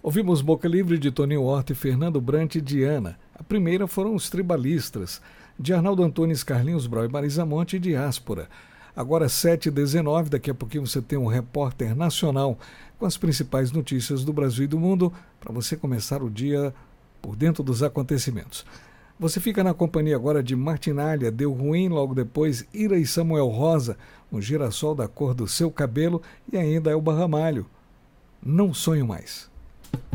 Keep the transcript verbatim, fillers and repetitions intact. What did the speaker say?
Ouvimos Boca Livre de Toninho Horta e Fernando Brant e Diana. A primeira foram os Tribalistas, de Arnaldo Antunes, Carlinhos Brau e Marisa Monte e Diáspora. Agora sete e dezenove, daqui a pouquinho você tem um repórter nacional com as principais notícias do Brasil e do mundo para você começar o dia por dentro dos acontecimentos. Você fica na companhia agora de Martinalha, Deu Ruim, logo depois Ira e Samuel Rosa, um girassol da cor do seu cabelo e ainda Elba Ramalho. Não sonho mais.